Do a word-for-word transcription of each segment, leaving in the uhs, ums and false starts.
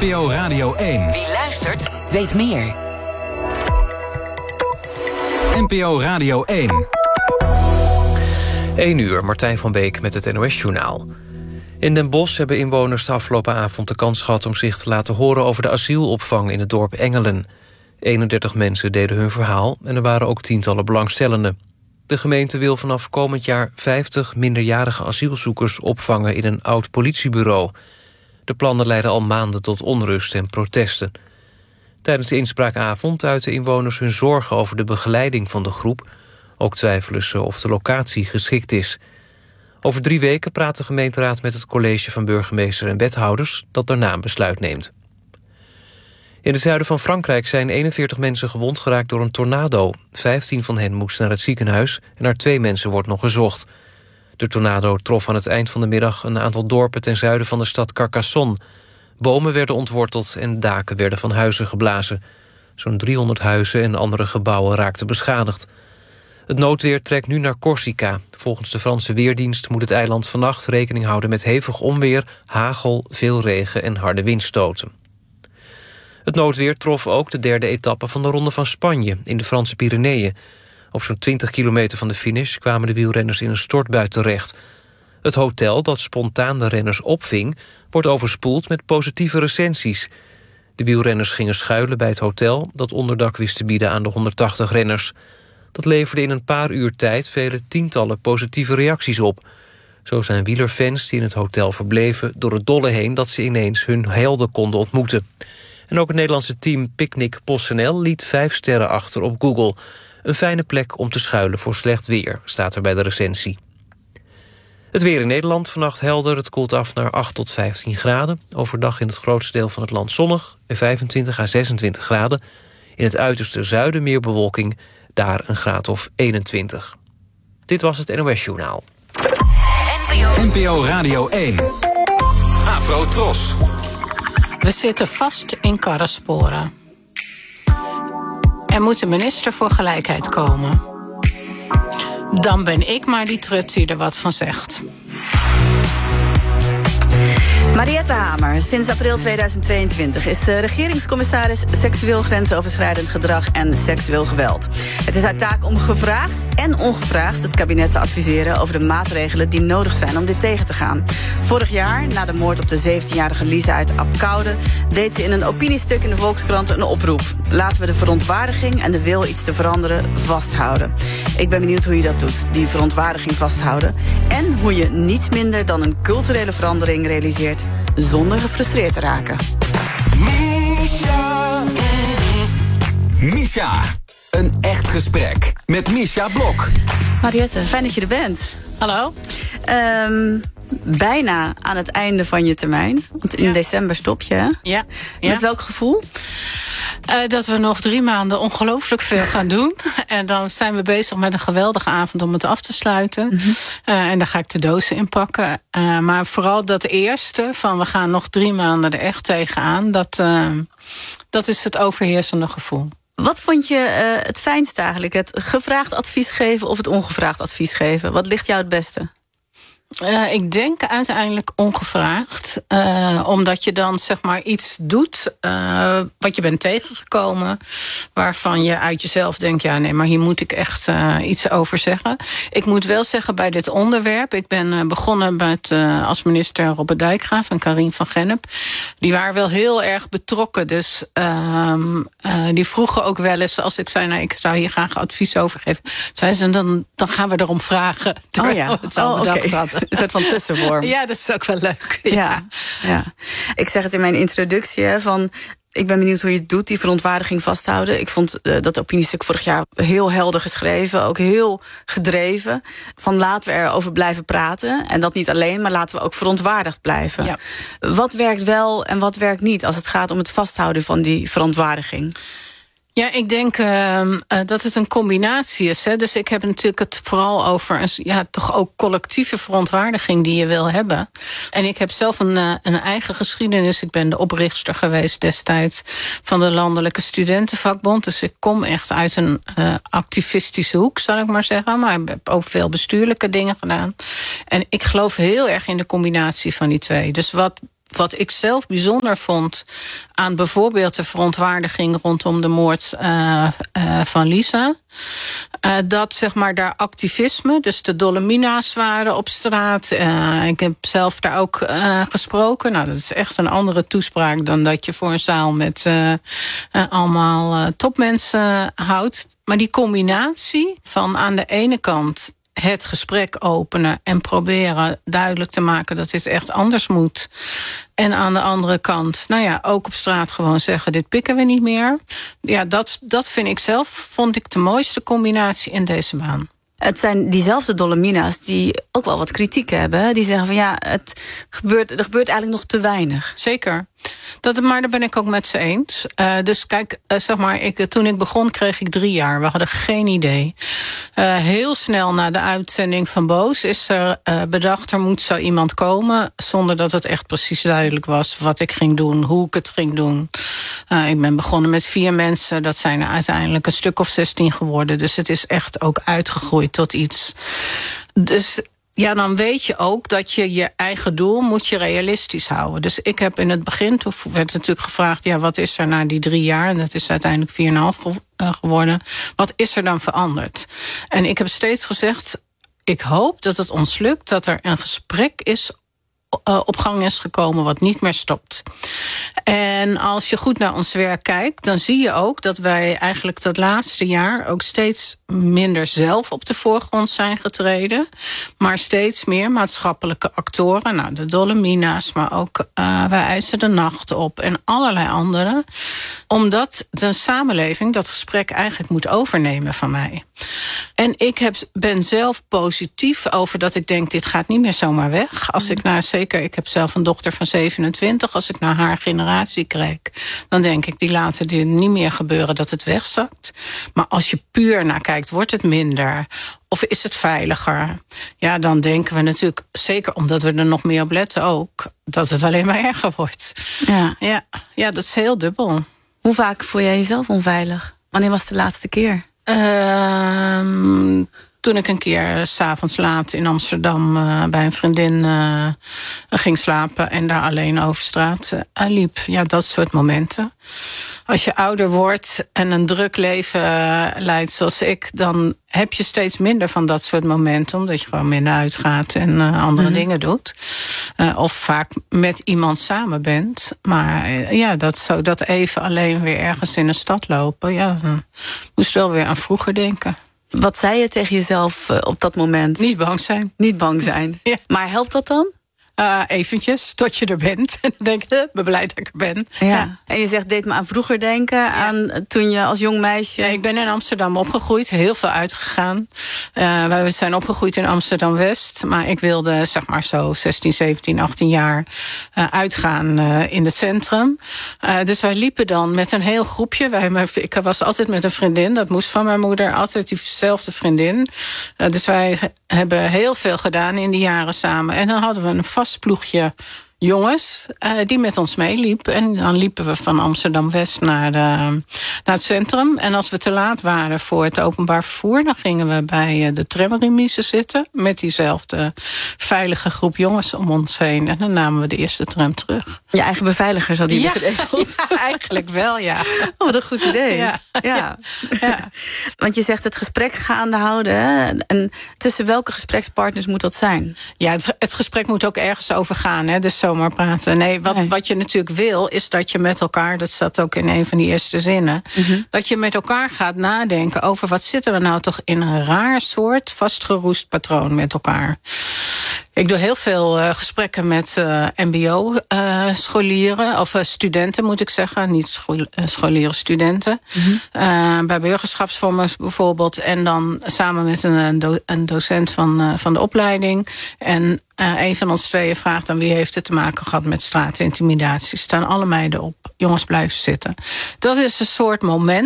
P O Radio één. Wie luistert, weet meer. N P O Radio één. één uur, Martijn van Beek met het N O S-journaal. In Den Bosch hebben inwoners de afgelopen avond de kans gehad om zich te laten horen over de asielopvang in het dorp Engelen. eenendertig mensen deden hun verhaal en er waren ook tientallen belangstellenden. De gemeente wil vanaf komend jaar vijftig minderjarige asielzoekers opvangen in een oud politiebureau. De plannen leiden al maanden tot onrust en protesten. Tijdens de inspraakavond uiten inwoners hun zorgen over de begeleiding van de groep. Ook twijfelen ze of de locatie geschikt is. Over drie weken praat de gemeenteraad met het college van burgemeester en wethouders dat daarna een besluit neemt. In het zuiden van Frankrijk zijn eenenveertig mensen gewond geraakt door een tornado. vijftien van hen moesten naar het ziekenhuis en naar twee mensen wordt nog gezocht. De tornado trof aan het eind van de middag een aantal dorpen ten zuiden van de stad Carcassonne. Bomen werden ontworteld en daken werden van huizen geblazen. Zo'n driehonderd huizen en andere gebouwen raakten beschadigd. Het noodweer trekt nu naar Corsica. Volgens de Franse Weerdienst moet het eiland vannacht rekening houden met hevig onweer, hagel, veel regen en harde windstoten. Het noodweer trof ook de derde etappe van de Ronde van Spanje in de Franse Pyreneeën. Op zo'n twintig kilometer van de finish kwamen de wielrenners in een stortbui terecht. Het hotel dat spontaan de renners opving wordt overspoeld met positieve recensies. De wielrenners gingen schuilen bij het hotel dat onderdak wist te bieden aan de honderdtachtig renners. Dat leverde in een paar uur tijd vele tientallen positieve reacties op. Zo zijn wielerfans die in het hotel verbleven door het dolle heen dat ze ineens hun helden konden ontmoeten. En ook het Nederlandse team Picnic PostNL liet vijf sterren achter op Google. Een fijne plek om te schuilen voor slecht weer, staat er bij de recensie. Het weer in Nederland vannacht helder. Het koelt af naar acht tot vijftien graden. Overdag in het grootste deel van het land zonnig en vijfentwintig à zesentwintig graden. In het uiterste zuiden meer bewolking, daar een graad of eenentwintig. Dit was het N O S-journaal. N P O Radio één. Afro Tros. We zitten vast in karrensporen. Er moet een minister voor gelijkheid komen. Dan ben ik maar die trut die er wat van zegt. Mariette Hamer, sinds april tweeduizend tweeëntwintig is de regeringscommissaris seksueel grensoverschrijdend gedrag en seksueel geweld. Het is haar taak om gevraagd en ongevraagd het kabinet te adviseren over de maatregelen die nodig zijn om dit tegen te gaan. Vorig jaar, na de moord op de zeventienjarige Lisa uit Apkoude, deed ze in een opiniestuk in de Volkskrant een oproep. Laten we de verontwaardiging en de wil iets te veranderen vasthouden. Ik ben benieuwd hoe je dat doet, die verontwaardiging vasthouden. En hoe je niets minder dan een culturele verandering realiseert zonder gefrustreerd te raken. Misha. Misha. Een echt gesprek met Misha Blok. Mariette, fijn dat je er bent. Hallo. Um, bijna aan het einde van je termijn. Want in ja. december stop je, hè? Ja. ja. Met welk gevoel? Uh, dat we nog drie maanden ongelooflijk veel gaan doen. En dan zijn we bezig met een geweldige avond om het af te sluiten. Mm-hmm. Uh, en daar ga ik de dozen in pakken. Uh, maar vooral dat eerste, van we gaan nog drie maanden er echt tegenaan. Dat, uh, dat is het overheersende gevoel. Wat vond je uh, het fijnst eigenlijk? Het gevraagd advies geven of het ongevraagd advies geven? Wat ligt jou het beste? Uh, ik denk uiteindelijk ongevraagd. Uh, omdat je dan zeg maar iets doet uh, wat je bent tegengekomen. Waarvan je uit jezelf denkt, ja nee, maar hier moet ik echt uh, iets over zeggen. Ik moet wel zeggen bij dit onderwerp. Ik ben uh, begonnen met uh, als minister Robert Dijkgraaf en Karien van Gennep. Die waren wel heel erg betrokken. Dus uh, uh, die vroegen ook wel eens, als ik zei, nou, ik zou hier graag advies over geven. Zeiden ze, dan, dan gaan we erom vragen. Oh ja, we het al oh, bedacht okay. hadden. Een soort van tussenvorm. Ja, dat is ook wel leuk. Ja. Ja, ja. Ik zeg het in mijn introductie, hè, van ik ben benieuwd hoe je het doet, die verontwaardiging vasthouden. Ik vond uh, dat opiniestuk vorig jaar heel helder geschreven, ook heel gedreven. Van laten we erover blijven praten. En dat niet alleen, maar laten we ook verontwaardigd blijven. Ja. Wat werkt wel en wat werkt niet als het gaat om het vasthouden van die verontwaardiging? Ja, ik denk uh, uh, dat het een combinatie is. Hè. Dus ik heb natuurlijk het vooral over een, ja, toch ook collectieve verontwaardiging die je wil hebben. En ik heb zelf een, uh, een eigen geschiedenis. Ik ben de oprichter geweest destijds van de Landelijke Studentenvakbond. Dus ik kom echt uit een uh, activistische hoek, zal ik maar zeggen. Maar ik heb ook veel bestuurlijke dingen gedaan. En ik geloof heel erg in de combinatie van die twee. Dus wat wat ik zelf bijzonder vond aan bijvoorbeeld de verontwaardiging rondom de moord uh, uh, van Lisa. Uh, dat zeg maar daar activisme, dus de Dolomina's waren op straat. Uh, ik heb zelf daar ook uh, gesproken. Nou, dat is echt een andere toespraak dan dat je voor een zaal met uh, uh, allemaal uh, topmensen houdt. Maar die combinatie van aan de ene kant het gesprek openen en proberen duidelijk te maken dat dit echt anders moet. En aan de andere kant, nou ja, ook op straat gewoon zeggen, dit pikken we niet meer. Ja, dat, dat vind ik zelf, vond ik de mooiste combinatie in deze baan. Het zijn diezelfde Dolomina's die ook wel wat kritiek hebben. Die zeggen van ja, het gebeurt, er gebeurt eigenlijk nog te weinig. Zeker. Dat, maar daar ben ik ook met ze eens. Uh, dus kijk, uh, zeg maar, ik, toen ik begon kreeg ik drie jaar. We hadden geen idee. Uh, heel snel na de uitzending van Boos is er uh, bedacht, er moet zo iemand komen, zonder dat het echt precies duidelijk was wat ik ging doen, hoe ik het ging doen. Uh, ik ben begonnen met vier mensen. Dat zijn er uiteindelijk een stuk of zestien geworden. Dus het is echt ook uitgegroeid tot iets. Dus ja, dan weet je ook dat je je eigen doel moet je realistisch houden. Dus ik heb in het begin, toen werd natuurlijk gevraagd, ja, wat is er na die drie jaar? En dat is uiteindelijk vier en een half geworden. Wat is er dan veranderd? En ik heb steeds gezegd, ik hoop dat het ons lukt, dat er een gesprek is Uh, op gang is gekomen wat niet meer stopt. En als je goed naar ons werk kijkt, dan zie je ook dat wij eigenlijk dat laatste jaar ook steeds minder zelf op de voorgrond zijn getreden, maar steeds meer maatschappelijke actoren, nou de Dolomina's, maar ook uh, Wij eisen de nacht op en allerlei andere, omdat de samenleving dat gesprek eigenlijk moet overnemen van mij. En ik heb, ben zelf positief over dat ik denk, dit gaat niet meer zomaar weg. Als ik naar, zeker, ik heb zelf een dochter van zevenentwintig, als ik naar haar generatie kijk, dan denk ik, die laten dit niet meer gebeuren dat het wegzakt. Maar als je puur naar kijkt, wordt het minder? Of is het veiliger? Ja, dan denken we natuurlijk, zeker omdat we er nog meer op letten ook, dat het alleen maar erger wordt. Ja, ja, ja, dat is heel dubbel. Hoe vaak voel jij jezelf onveilig? Wanneer was de laatste keer? Uh, toen ik een keer 's avonds laat in Amsterdam uh, bij een vriendin uh, ging slapen en daar alleen over straat uh, liep. Ja, dat soort momenten. Als je ouder wordt en een druk leven uh, leidt zoals ik, dan heb je steeds minder van dat soort momenten, omdat je gewoon minder uitgaat en uh, andere mm-hmm. dingen doet. Uh, of vaak met iemand samen bent. Maar uh, ja, dat, zo, dat even alleen weer ergens in een stad lopen, ja, dan moest wel weer aan vroeger denken. Wat zei je tegen jezelf uh, op dat moment? Niet bang zijn. Niet bang zijn. Ja. Maar helpt dat dan? Uh, eventjes, tot je er bent. En dan denk je, ik ben blij dat ik er ben. Ja. Ja. En je zegt, deed me aan vroeger denken, ja. aan toen je als jong meisje... Ja, ik ben in Amsterdam opgegroeid, heel veel uitgegaan. Uh, wij zijn opgegroeid in Amsterdam-West. Maar ik wilde, zeg maar zo, zestien, zeventien, achttien jaar uh, uitgaan uh, in het centrum. Uh, dus wij liepen dan met een heel groepje. Wij, ik was altijd met een vriendin, dat moest van mijn moeder. Altijd diezelfde vriendin. Uh, dus wij hebben heel veel gedaan in die jaren samen. En dan hadden we een vast ploegje jongens uh, die met ons meeliep. En dan liepen we van Amsterdam-West naar, de, naar het centrum. En als we te laat waren voor het openbaar vervoer, dan gingen we bij uh, de tramremise zitten met diezelfde veilige groep jongens om ons heen. En dan namen we de eerste tram terug. Je eigen beveiligers had die ja, geregeld. ja, eigenlijk wel, ja. Oh, wat een goed idee. Ja, ja. ja. Ja. Want je zegt het gesprek gaande houden. Hè? En tussen welke gesprekspartners moet dat zijn? Ja, het, het gesprek moet ook ergens over gaan, hè? Dus zomaar praten. Nee, wat, nee. wat je natuurlijk wil, is dat je met elkaar, dat staat ook in een van die eerste zinnen, mm-hmm. dat je met elkaar gaat nadenken over wat zitten we nou toch in een raar soort vastgeroest patroon met elkaar. Ik doe heel veel uh, gesprekken met uh, mbo-scholieren, uh, of uh, studenten moet ik zeggen, niet schol- uh, scholieren, studenten. Mm-hmm. Uh, bij burgerschapsvormers bijvoorbeeld. En dan samen met een, do- een docent van, uh, van de opleiding. En uh, een van ons tweeën vraagt dan wie heeft het te maken gehad met straatintimidatie. Staan alle meiden op. Jongens blijven zitten. Dat is een soort momentum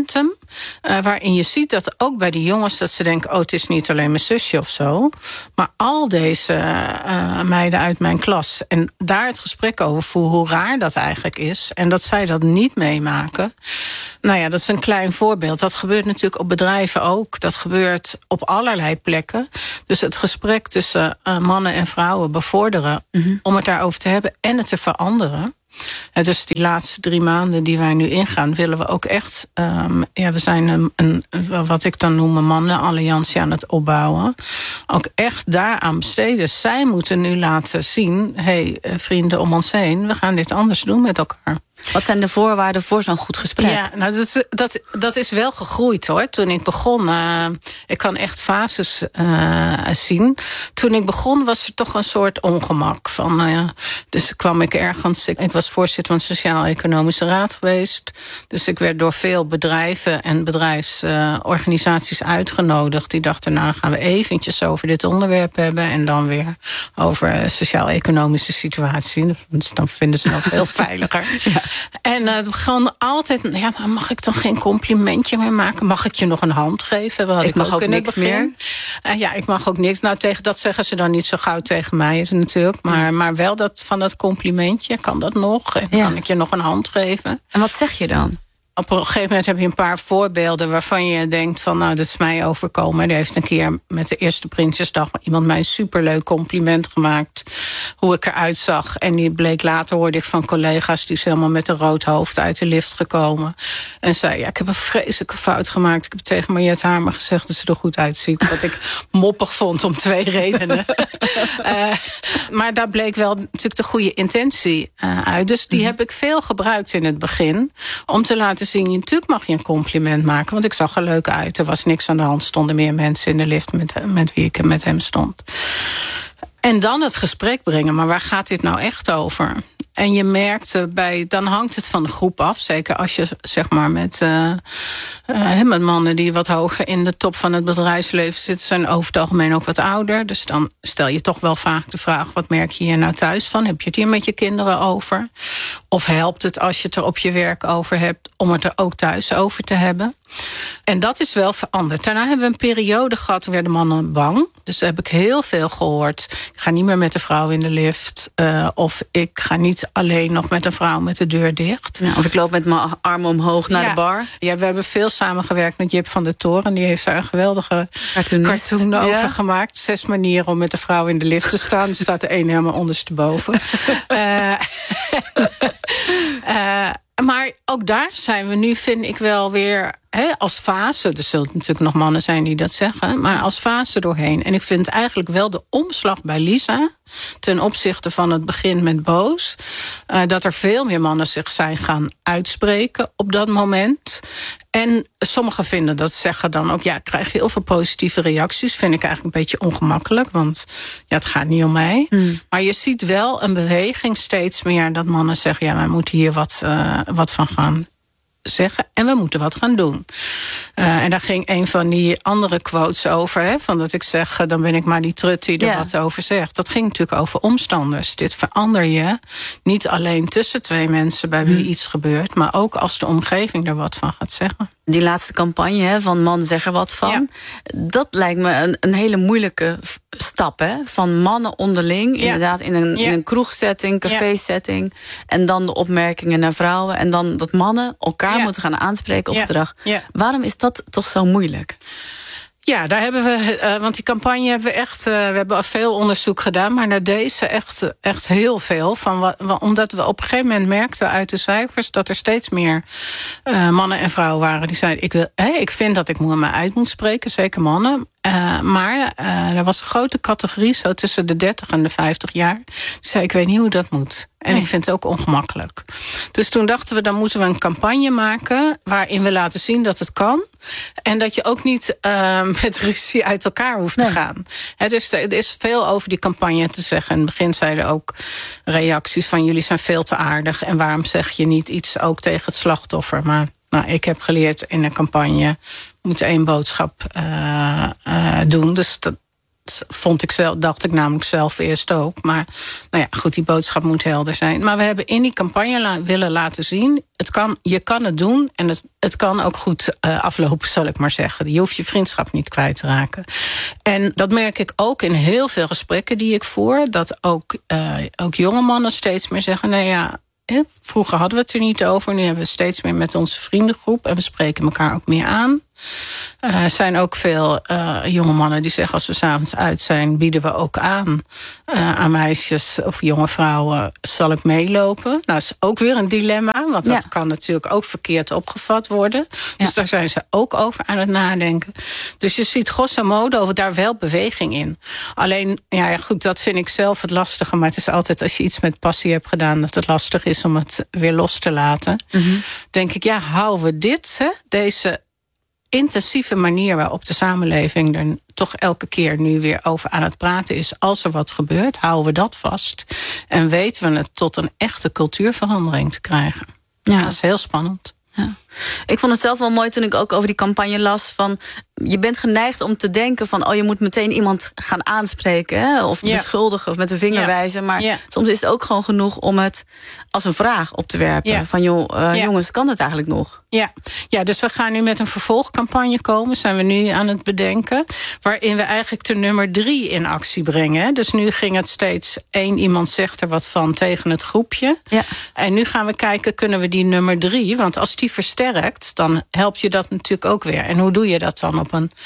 Uh, waarin je ziet dat ook bij die jongens dat ze denken, oh, het is niet alleen mijn zusje of zo. Maar al deze uh, meiden uit mijn klas. En daar het gesprek over voeren, hoe raar dat eigenlijk is. En dat zij dat niet meemaken. Nou ja, dat is een klein voorbeeld. Dat gebeurt natuurlijk op bedrijven ook. Dat gebeurt op allerlei plekken. Dus het gesprek tussen uh, mannen en vrouwen bevorderen, mm-hmm. om het daarover te hebben en het te veranderen. En dus die laatste drie maanden die wij nu ingaan, willen we ook echt, Um, ja, we zijn een, een, wat ik dan noem een mannenalliantie aan het opbouwen. Ook echt daaraan besteden. Zij moeten nu laten zien, hé, hey, vrienden om ons heen, we gaan dit anders doen met elkaar. Wat zijn de voorwaarden voor zo'n goed gesprek? Ja, nou, dat, dat, dat is wel gegroeid, hoor. Toen ik begon, uh, ik kan echt fases uh, zien. Toen ik begon was er toch een soort ongemak. Van, uh, dus kwam ik ergens, ik, ik was voorzitter van de Sociaal-Economische Raad geweest. Dus ik werd door veel bedrijven en bedrijfsorganisaties uh, uitgenodigd. Die dachten, nou, dan gaan we eventjes over dit onderwerp hebben. En dan weer over uh, sociaal-economische situatie. Dus dan vinden ze dat veel veiliger. Ja. En uh, we gaan altijd, ja, maar mag ik dan geen complimentje meer maken? Mag ik je nog een hand geven? Wat ik, ik mag ook, ook niks begin. meer. Uh, ja, ik mag ook niks. Nou, tegen, dat zeggen ze dan niet zo gauw tegen mij, is het natuurlijk. Maar, ja. maar wel dat van dat complimentje, kan dat nog? En ja. Kan ik je nog een hand geven? En wat zeg je dan? Op een gegeven moment heb je een paar voorbeelden waarvan je denkt van, nou, dat is mij overkomen. Die heeft een keer met de eerste Prinsjesdag iemand mij een superleuk compliment gemaakt. Hoe ik eruit zag. En die bleek later, hoorde ik van collega's, die is helemaal met een rood hoofd uit de lift gekomen. En zei, ja, ik heb een vreselijke fout gemaakt. Ik heb tegen Mariette Hamer gezegd dat ze er goed uitziet. Wat ik moppig vond om twee redenen. uh, maar daar bleek wel natuurlijk de goede intentie uh, uit. Dus die mm-hmm. heb ik veel gebruikt in het begin. Om te laten zien, natuurlijk mag je een compliment maken. Want ik zag er leuk uit. Er was niks aan de hand. Stonden meer mensen in de lift met, met wie ik met hem stond. En dan het gesprek brengen. Maar waar gaat dit nou echt over? En je merkt bij, dan hangt het van de groep af. Zeker als je zeg maar met, uh, uh, met mannen die wat hoger in de top van het bedrijfsleven zitten, zijn over het algemeen ook wat ouder. Dus dan stel je toch wel vaak de vraag, wat merk je hier nou thuis van? Heb je het hier met je kinderen over? Of helpt het als je het er op je werk over hebt, om het er ook thuis over te hebben? En dat is wel veranderd. Daarna hebben we een periode gehad, toen werden mannen bang. Dus daar heb ik heel veel gehoord. Ik ga niet meer met de vrouw in de lift. Uh, of ik ga niet alleen nog met een vrouw met de deur dicht. Ja, of ik loop met mijn armen omhoog naar ja. de bar. Ja, we hebben veel samengewerkt met Jip van der Toren. Die heeft daar een geweldige Cartoonist. cartoon over ja. gemaakt. Zes manieren om met de vrouw in de lift te staan. Er staat er één helemaal ondersteboven. uh, uh, maar ook daar zijn we nu, vind ik wel weer, he, als fase. Er zullen natuurlijk nog mannen zijn die dat zeggen. Maar als fase doorheen. En ik vind eigenlijk wel de omslag bij Lisa, ten opzichte van het begin met Boos, Uh, dat er veel meer mannen zich zijn gaan uitspreken op dat moment. En sommigen vinden dat, zeggen dan ook, ja, ik krijg heel veel positieve reacties. Vind ik eigenlijk een beetje ongemakkelijk, want ja, het gaat niet om mij. Mm. Maar je ziet wel een beweging steeds meer dat mannen zeggen, ja, wij moeten hier wat, uh, wat van gaan zeggen en we moeten wat gaan doen. Uh, en daar ging een van die andere quotes over, hè, van dat ik zeg, dan ben ik maar die trut die er ja. wat over zegt. Dat ging natuurlijk over omstanders. Dit verander je niet alleen tussen twee mensen bij wie hmm. iets gebeurt, maar ook als de omgeving er wat van gaat zeggen. Die laatste campagne, hè, van man zeg er wat van. Ja. Dat lijkt me een, een hele moeilijke stap, hè? Van mannen onderling, ja. inderdaad in een, ja. in een kroegsetting, café-setting. Ja. En dan de opmerkingen naar vrouwen. En dan dat mannen elkaar ja. moeten gaan aanspreken op ja. gedrag. Ja. Waarom is dat toch zo moeilijk? Ja, daar hebben we, uh, want die campagne hebben we echt, uh, we hebben veel onderzoek gedaan, maar naar deze echt, echt heel veel. Van wat, omdat we op een gegeven moment merkten uit de cijfers dat er steeds meer uh, mannen en vrouwen waren die zeiden, ik wil, hey, ik vind dat ik me uit moet spreken, zeker mannen. Uh, maar uh, er was een grote categorie, zo tussen de dertig en de vijftig jaar. Die zei, ik weet niet hoe dat moet. En nee. ik vind het ook ongemakkelijk. Dus toen dachten we, dan moeten we een campagne maken waarin we laten zien dat het kan. En dat je ook niet uh, met ruzie uit elkaar hoeft nee. te gaan. He, dus er is veel over die campagne te zeggen. In het begin zeiden ook reacties van, jullie zijn veel te aardig. En waarom zeg je niet iets ook tegen het slachtoffer? Maar nou, ik heb geleerd in een campagne, moet één boodschap uh, uh, doen. Dus dat, vond ik zelf, dacht ik namelijk zelf eerst ook. Maar nou ja, goed, die boodschap moet helder zijn. Maar we hebben in die campagne la- willen laten zien, het kan, je kan het doen en het, het kan ook goed uh, aflopen, zal ik maar zeggen. Je hoeft je vriendschap niet kwijt te raken. En dat merk ik ook in heel veel gesprekken die ik voer, dat ook, uh, ook jonge mannen steeds meer zeggen, nou ja, vroeger hadden we het er niet over. Nu hebben we steeds meer met onze vriendengroep. En we spreken elkaar ook meer aan. Er uh, zijn ook veel uh, jonge mannen die zeggen, als we 's avonds uit zijn, bieden we ook aan uh, aan meisjes of jonge vrouwen, zal ik meelopen? Nou, dat is ook weer een dilemma, want dat ja. kan natuurlijk ook verkeerd opgevat worden. Dus ja. daar zijn ze ook over aan het nadenken. Dus je ziet grosso modo daar wel beweging in. Alleen, ja goed, dat vind ik zelf het lastige. Maar het is altijd, als je iets met passie hebt gedaan, dat het lastig is om het weer los te laten. Mm-hmm. Denk ik, ja, houden we dit, hè, deze intensieve manier waarop de samenleving er toch elke keer nu weer over aan het praten is, als er wat gebeurt, houden we dat vast. En weten we het tot een echte cultuurverandering te krijgen. Ja. Dat is heel spannend. Ja. Ik vond het zelf wel mooi toen ik ook over die campagne las van, je bent geneigd om te denken van, oh, je moet meteen iemand gaan aanspreken, hè? Of ja. beschuldigen of met de vinger ja. wijzen. Maar ja. soms is het ook gewoon genoeg om het als een vraag op te werpen. Ja. Van, joh, uh, ja. jongens, kan het eigenlijk nog? Ja. ja, dus we gaan nu met een vervolgcampagne komen, zijn we nu aan het bedenken, waarin we eigenlijk de nummer drie in actie brengen. Dus nu ging het steeds, één iemand zegt er wat van tegen het groepje. Ja. En nu gaan we kijken, kunnen we die nummer drie, want als die versterkt, dan helpt je dat natuurlijk ook weer. En hoe doe je dat dan op een